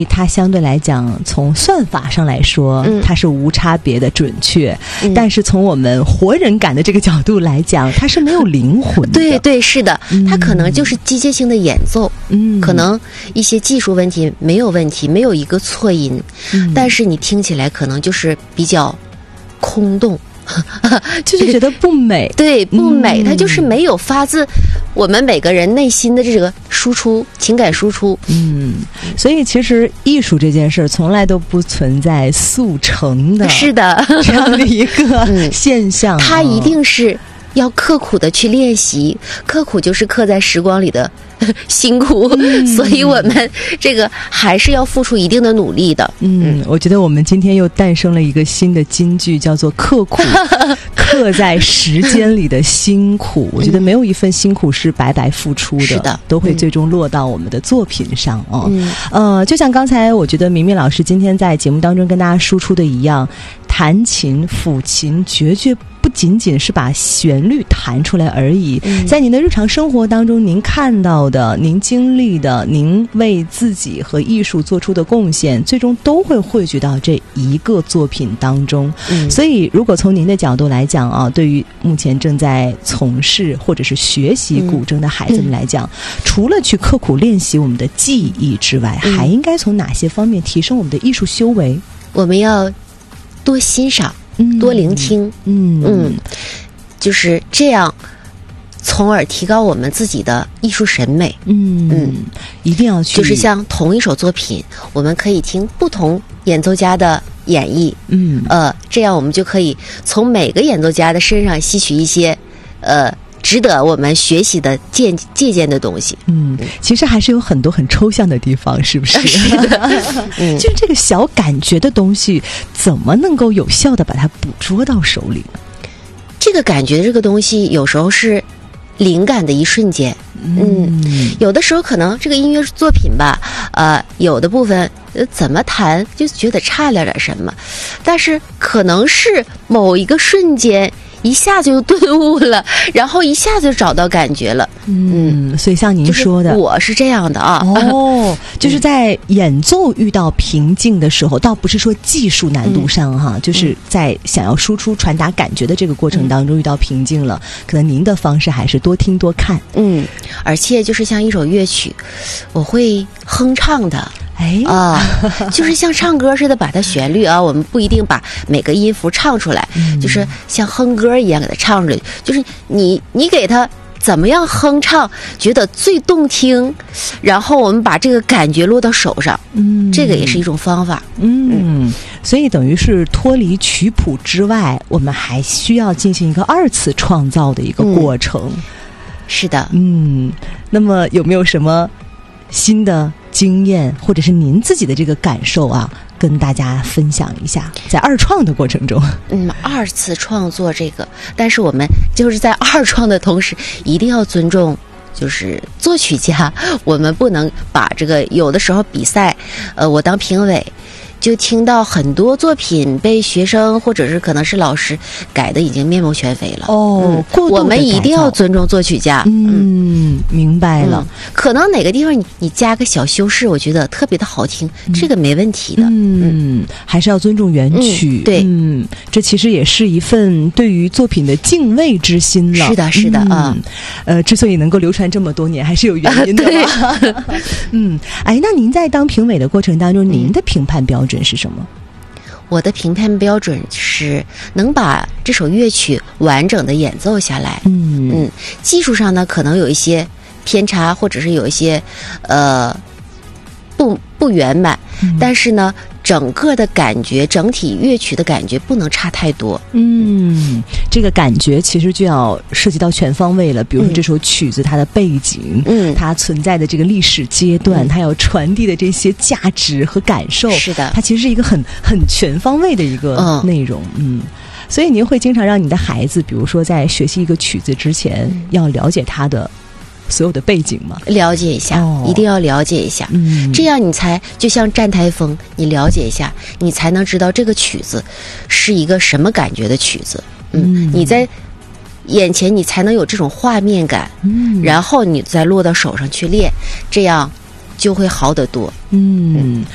它相对来讲从算法上来说它是无差别的准确，但是从我们活人感的这个角度来讲，它是没有灵魂的。 对对，是的，它可能就是机械性的演奏，可能一些技术问题没有问题，没有一个错音，但是你听起来可能就是比较空洞， 就是觉得不美。 对，不美，它就是没有发自我们每个人内心的这个输出，情感输出。 所以其实艺术这件事从来都不存在速成的， 是的， 这样的一个现象， 它一定是要刻苦的去练习，刻苦就是刻在时光里的辛苦，所以我们这个还是要付出一定的努力的。 我觉得我们今天又诞生了一个新的金句，叫做刻苦刻在时间里的辛苦。我觉得没有一份辛苦是白白付出的， 是的， 都会最终落到我们的作品上就像刚才我觉得明明老师今天在节目当中跟大家输出的一样，弹琴抚琴绝不仅仅是把旋律弹出来而已，在您的日常生活当中，您看到的、您经历的、您为自己和艺术做出的贡献，最终都会汇聚到这一个作品当中。所以如果从您的角度来讲对于目前正在从事或者是学习古筝的孩子们来讲，除了去刻苦练习我们的技艺之外，还应该从哪些方面提升我们的艺术修为？ 我们要多欣赏，多聆听，就是这样，从而提高我们自己的艺术审美。 一定要去， 就是像同一首作品，我们可以听不同演奏家的演绎，这样我们就可以从每个演奏家的身上吸取一些值得我们学习的借鉴的东西。 其实还是有很多很抽象的地方，是不是？ 是的， 就是这个小感觉的东西，怎么能够有效的把它捕捉到手里呢？ 这个感觉，这个东西有时候是灵感的一瞬间。有的时候可能这个音乐作品吧，有的部分怎么弹就觉得差了点什么，但是可能是某一个瞬间一下子就顿悟了，然后一下子就找到感觉了。 所以像您说的， 就是我是这样的啊。 就是在演奏遇到瓶颈的时候，倒不是说技术难度上就是在想要输出传达感觉的这个过程当中遇到瓶颈了，可能您的方式还是多听多看。 而且就是像一首乐曲，我会哼唱的。就是像唱歌似的，把它旋律我们不一定把每个音符唱出来，就是像哼歌一样给它唱出来。就是你给它怎么样哼唱，觉得最动听，然后我们把这个感觉落到手上，这个也是一种方法。 所以等于是脱离曲谱之外，我们还需要进行一个二次创造的一个过程。 是的。 那么有没有什么新的经验或者是您自己的这个感受跟大家分享一下，在二创的过程中。 二次创作这个，但是我们就是在二创的同时一定要尊重就是作曲家，我们不能把这个有的时候比赛我当评委就听到很多作品被学生或者是可能是老师改的已经面目全非了。我们一定要尊重作曲家。 明白了。 可能哪个地方你加个小修饰，我觉得特别的好听，这个没问题的。 还是要尊重原曲。 对， 这其实也是一份对于作品的敬畏之心了。 是的，是的之所以能够流传这么多年，还是有原因的吧。那您在当评委的过程当中，您的评判标准是什么？ 我的评判标准是能把这首乐曲完整的演奏下来。技术上呢可能有一些偏差，或者是有一些不圆满，但是呢整个的感觉，整体乐曲的感觉不能差太多。 这个感觉其实就要涉及到全方位了，比如说这首曲子它的背景，它存在的这个历史阶段，它要传递的这些价值和感受， 是的， 它其实是一个很全方位的一个内容。所以您会经常让你的孩子，比如说在学习一个曲子之前，要了解它的所有的背景吗？ 了解一下，一定要了解一下。这样你才就像站台风，你了解一下，你才能知道这个曲子是一个什么感觉的曲子。你在眼前你才能有这种画面感，然后你再落到手上去练，这样就会好得多。